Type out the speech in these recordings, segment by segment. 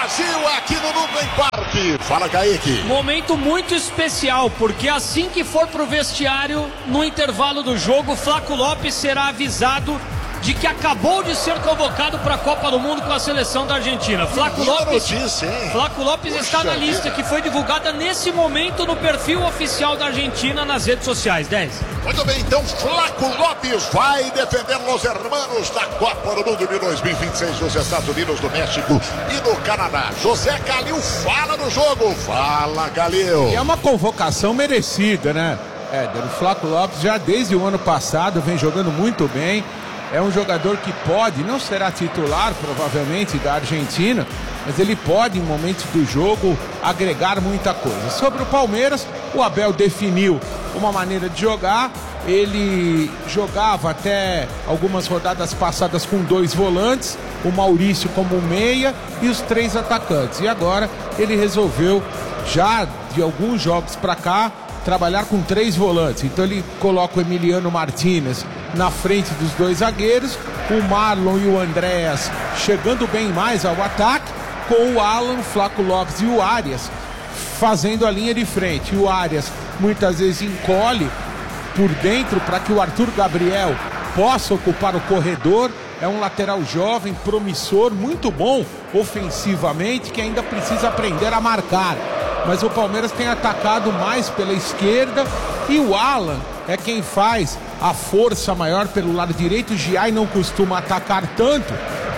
Brasil aqui no Nubem Parque. Fala, Kaique. Momento muito especial, porque assim que for pro vestiário, no intervalo do jogo, Flaco Lopes será avisado de que acabou de ser convocado para a Copa do Mundo com a seleção da Argentina. Flaco Lopes está na lista que foi divulgada nesse momento no perfil oficial da Argentina nas redes sociais. 10. Muito bem, então Flaco Lopes vai defender os hermanos da Copa do Mundo de 2026 nos Estados Unidos, no México e no Canadá. José Calil fala no jogo. Fala, Calil. É uma convocação merecida, né, Éder? O Flaco Lopes já desde o ano passado vem jogando muito bem. É um jogador que pode, não será titular provavelmente da Argentina, mas ele pode em momentos do jogo agregar muita coisa. Sobre o Palmeiras, o Abel definiu uma maneira de jogar. Ele jogava até algumas rodadas passadas com 2 volantes, o Maurício como meia e os 3 atacantes. E agora ele resolveu, já de alguns jogos para cá, trabalhar com 3 volantes. Então ele coloca o Emiliano Martínez na frente dos 2 zagueiros, o Marlon e o Andréas chegando bem mais ao ataque, com o Alan, o Flaco Lopes e o Arias fazendo a linha de frente. E o Arias muitas vezes encolhe por dentro para que o Arthur Gabriel possa ocupar o corredor. É um lateral jovem, promissor, muito bom ofensivamente, que ainda precisa aprender a marcar. Mas o Palmeiras tem atacado mais pela esquerda e o Alan é quem faz a força maior pelo lado direito. O Giai não costuma atacar tanto,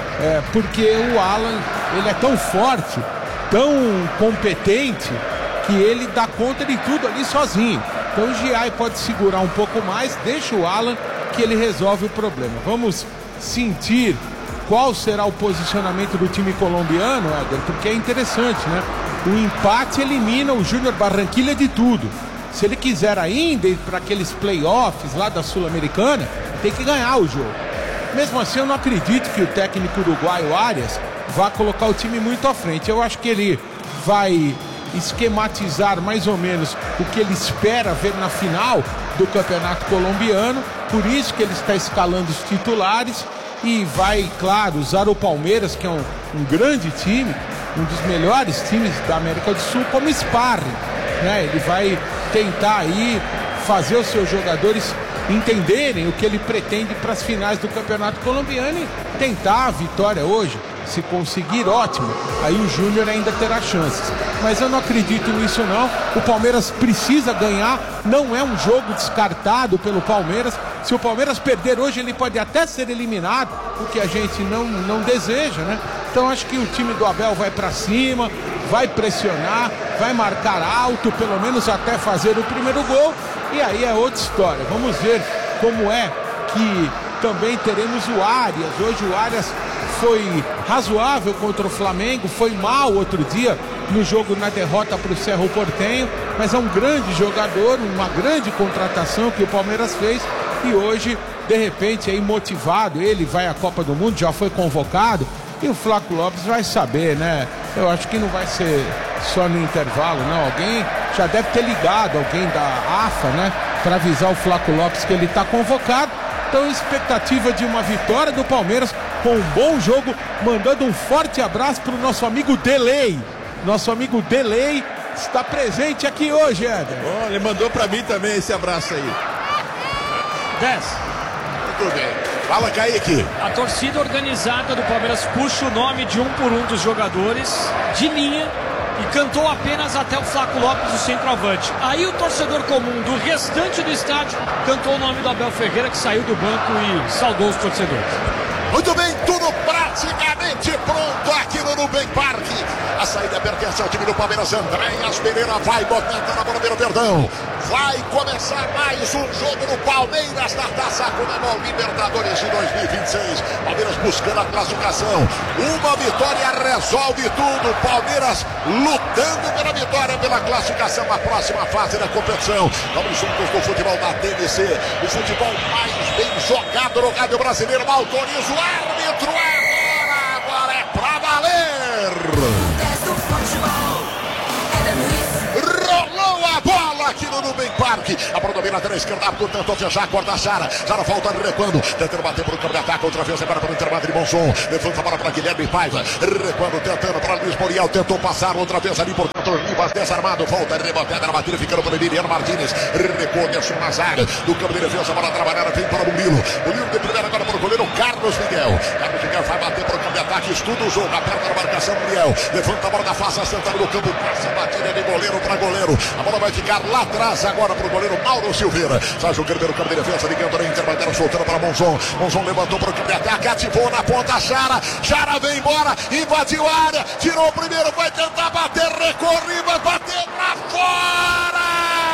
porque o Alan ele é tão forte, tão competente, que ele dá conta de tudo ali sozinho. Então o Giai pode segurar um pouco mais, deixa o Alan que ele resolve o problema. Vamos sentir qual será o posicionamento do time colombiano, Éder, porque é interessante, né? O empate elimina o Júnior Barranquilla de tudo. Se ele quiser ainda ir para aqueles playoffs lá da Sul-Americana, tem que ganhar o jogo. Mesmo assim, eu não acredito que o técnico uruguaio Arias vá colocar o time muito à frente. Eu acho que ele vai esquematizar mais ou menos o que ele espera ver na final do Campeonato Colombiano. Por isso que ele está escalando os titulares e vai, claro, usar o Palmeiras, que é um grande time, um dos melhores times da América do Sul, como sparring, né? Ele vai tentar aí fazer os seus jogadores entenderem o que ele pretende para as finais do Campeonato Colombiano e tentar a vitória hoje. Se conseguir, ótimo, aí o Júnior ainda terá chances, mas eu não acredito nisso não. O Palmeiras precisa ganhar, não é um jogo descartado pelo Palmeiras. Se o Palmeiras perder hoje, ele pode até ser eliminado, o que a gente não deseja, né? Então acho que o time do Abel vai para cima, vai pressionar, vai marcar alto, pelo menos até fazer o primeiro gol, e aí é outra história. Vamos ver como é que também teremos o Arias. Hoje o Arias foi razoável contra o Flamengo, foi mal outro dia no jogo na derrota para o Cerro Porteño, mas é um grande jogador, uma grande contratação que o Palmeiras fez, e hoje, de repente, aí motivado, ele vai à Copa do Mundo, já foi convocado, e o Flaco Lopes vai saber, né? Eu acho que não vai ser só no intervalo, não. Alguém já deve ter ligado, alguém da AFA, né? Para avisar o Flaco Lopes que ele está convocado. Então, expectativa de uma vitória do Palmeiras com um bom jogo. Mandando um forte abraço para o nosso amigo Delay. Nosso amigo Delay está presente aqui hoje, Éder. Oh, ele mandou para mim também esse abraço aí. 10. Muito bem. Fala, Kaique. A torcida organizada do Palmeiras puxa o nome de um por um dos jogadores de linha e cantou apenas até o Flaco Lopes, o centroavante. Aí o torcedor comum do restante do estádio cantou o nome do Abel Ferreira, que saiu do banco e saudou os torcedores. Muito bem, tudo praticamente pronto aqui no Nubem Parque. A saída pertence ao time do Palmeiras. Andréas Pereira vai botar na bola pelo perdão. Vai começar mais um jogo do Palmeiras na Taça Conmebol Libertadores de 2026. Palmeiras buscando a classificação. Uma vitória resolve tudo. Palmeiras lutando pela vitória, pela classificação na próxima fase da competição. Vamos juntos no futebol da TNC. O futebol mais bem jogado no rádio brasileiro. Autoriza o árbitro. Agora é pra valer. Rolou a bola aqui no Nubem Parque. A bola domina até a esquerda, Arthur tentou fechar, corta a Chara. Chara volta recuando, tentando bater para o campo de ataque, outra vez agora para o intervalo de Monzon. Levanta a bola para Guilherme Paiva, recuando, tentando para Luiz Muriel, tentou passar outra vez ali por dentro, Rivas desarmado, volta, rebotada na batida, ficando para Emiliano Martínez, recuou, deixou na zaga, do campo de defesa, a bola trabalhada, vem para o Murilo de primeira agora para o goleiro Carlos Miguel. Carlos Miguel vai bater para o campo de ataque, estuda o jogo, aperta na marcação, Muriel, levanta a bola da face, central do campo, passa a batida de goleiro para goleiro, a bola vai ficar lá atrás agora para o goleiro Mauro Silveira, sai jogando pelo campo de defesa, ligando na interbandeira, soltando para Monzon. Monzon levantou para o campo de ataque, ativou na ponta, Chara vem embora, invadiu a área, tirou o primeiro, vai tentar bater, recorre, vai bater para fora!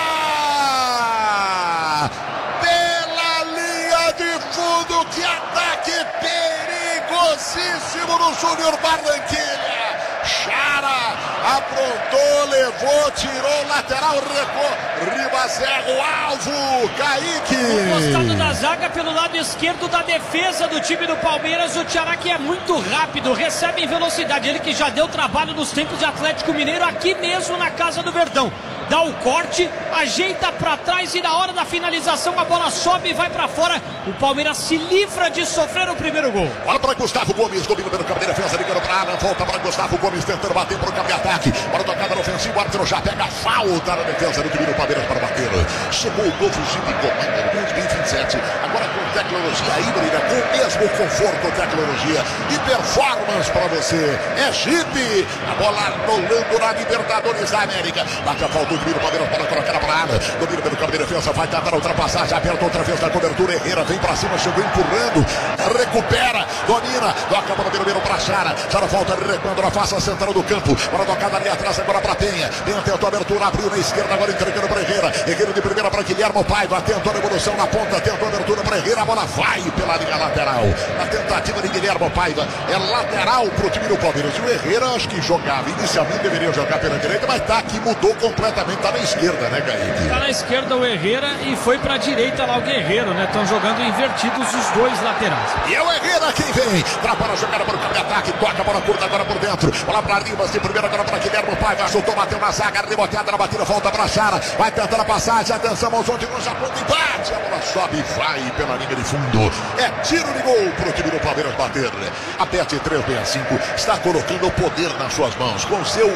Pela linha de fundo, que ataque perigosíssimo no Júnior Barranquilla. Chara aprontou, levou, tirou, lateral, recuou. Rivas erra o alvo, Kaique. Encostado da zaga pelo lado esquerdo da defesa do time do Palmeiras, o Xará, que é muito rápido, recebe em velocidade. Ele que já deu trabalho nos tempos de Atlético Mineiro, aqui mesmo na Casa do Verdão. Dá o corte, ajeita para trás e na hora da finalização a bola sobe e vai para fora. O Palmeiras se livra de sofrer o primeiro gol. Bola para Gustavo Gomes, domina pelo campo de defesa, ligando para Alan, volta para Gustavo Gomes, tentando bater para o campo de ataque. Bola tocada no ofensivo, o árbitro já pega a falta na defesa do time do Palmeiras para bater. Chegou o novo Jeep Commander 2027, agora com tecnologia híbrida, com o mesmo conforto, tecnologia e performance para você. É Jeep, a bola rolando na Libertadores da América. Bate a falta do time do Palmeiras para colocar a parada. Domina pelo campo de defesa, vai tentar a ultrapassagem, aperta outra vez na cobertura. Herrera vem para cima, chegou empurrando, recupera, domina, toca a bola pelo para Chara. Chara volta recuando na face central do campo. Bola tocada ali atrás, agora para Penha. Penha tentou a abertura, abriu na esquerda, agora entregando para Herrera. Herrera de primeira para Guilherme Paiva. Tentou a evolução na ponta, tentou a abertura para Herrera. A bola vai pela linha lateral. A tentativa de Guilherme Paiva é lateral para o time do Palmeiras. E o Herrera, acho que jogava, inicialmente deveria jogar pela direita, mas tá aqui, mudou completamente, tá na esquerda, né, Kaique? Tá na esquerda o Herrera e foi pra direita lá o Guerreiro, né? Estão jogando invertidos os dois laterais. E é o Herrera quem vem, para a jogada para o campo de ataque, toca a bola curta agora por dentro, bola para Rivas de primeira agora para Guilherme Paiva, soltou, bateu na zaga, reboteada na batida, volta para Chara, vai tentando a passagem, atenção, Monzon de longe, aponta, embate, a bola sobe e vai pela linha de fundo, é tiro de gol pro time do Palmeiras bater. A Bet 365 está colocando o poder nas suas mãos com seu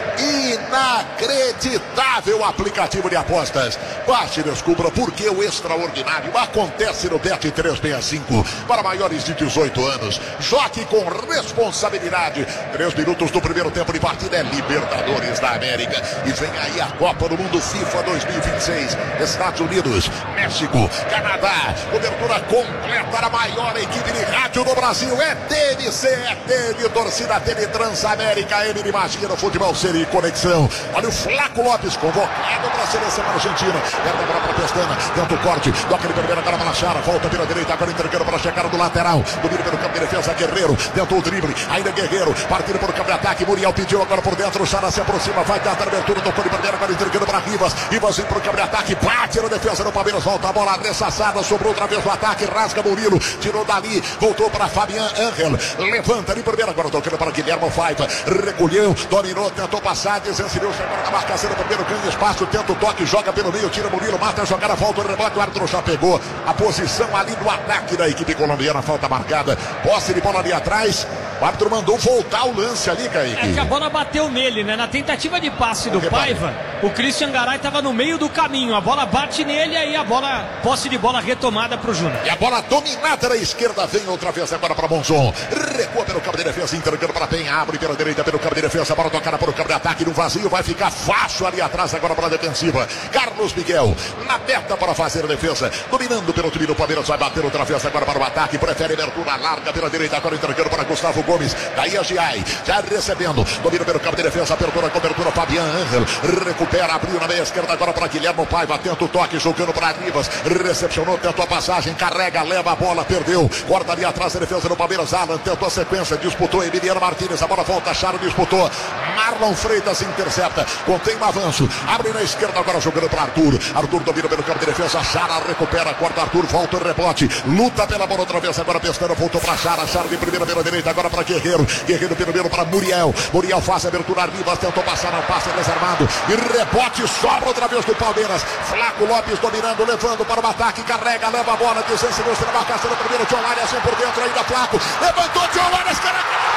inacreditável aplicativo de apostas. Baixe e descubra por que o extraordinário acontece no Bet 365. Para maiores de 18 anos, jogue com responsabilidade. 3 minutos do primeiro tempo de partida, é Libertadores da América. E vem aí a Copa do Mundo FIFA 2026. Estados Unidos, México, Canadá. Cobertura completa da maior equipe de rádio do Brasil. É TNC, é TN, torcida TN Transamérica, M de Magia no Futebol Série Conexão. Olha o Flaco Lopes, convocado para a seleção argentina. Perde a bola para Pestana, tenta o corte, toca ele primeiro agora para Chara, volta pela direita, agora entregando para a chegada do lateral. Domina pelo campo de defesa, Guerreiro, tentou o drible, ainda Guerreiro, partindo para o campo de ataque. Muriel pediu agora por dentro, Chara se aproxima, vai tentar a abertura, tocou de primeira, agora entregando para Rivas. Rivas vem para o campo de ataque, bate na defesa do Palmeiras, volta a bola ressaçada, sobrou outra vez o ataque, rasga Murilo, tirou dali, voltou para Fabian Angel, levanta ali primeiro, agora tocando para Guilherme Paiva, recolheu, dominou, tentou passar, desencilhou, chegou na marcação do primeiro, ganha espaço, tenta o toque, joga pelo meio, tira Murilo, mata a jogada, volta o rebote, o árbitro já pegou a posição ali do ataque da equipe colombiana, falta marcada, posse de bola ali atrás, o árbitro mandou voltar o lance ali, Kaique. É que a bola bateu nele, né? Na tentativa de passe do Paiva, o Christian Garay estava no meio do caminho, a bola bate nele, aí a bola, posse de bola retomada para o Júnior. E a bola dominada na esquerda, vem outra vez agora para Monzon, recua pelo campo de defesa, entregando para Penha, abre pela direita pelo campo de defesa, a bola tocada para o campo de ataque, no vazio, vai ficar fácil ali atrás agora para a defensiva. Carlos Miguel, na meta para fazer a defesa, dominando pelo time do Palmeiras, vai bater outra vez agora para o ataque, prefere abertura larga pela direita, agora entregando para Gustavo Gomes, daí a Giai, já recebendo, domina pelo campo de defesa, abertura, cobertura, Fabian Angel, recupera, abriu na meia esquerda agora para Guilherme Paiva, tenta o toque, jogando para Rivas, recepcionou, tentou a passagem, carrega, leva a bola, perdeu, corta ali atrás a defesa do Palmeiras, Alan tentou a sequência, disputou Emiliano Martínez, a bola volta, Charo disputou, Marlon Freitas intercepta, contém um avanço, abre na esquerda agora jogando para Arthur. Arthur domina pelo campo de defesa, Chara recupera, corta Arthur, volta o rebote, luta pela bola outra vez, agora Pestana voltou para Chara, Chara de primeira pela direita, agora para Guerreiro, Guerreiro pelo meio para Muriel, Muriel faz a abertura, Rivas tentou passar, não passa, desarmado, e rebote, sobra outra vez do Palmeiras, Flaco Lopes dominando, levando para o ataque, carrega, leva a bola, distância, na marcação do primeiro, Tio Arias assim por dentro, ainda Flaco, levantou Tio Arias, cara.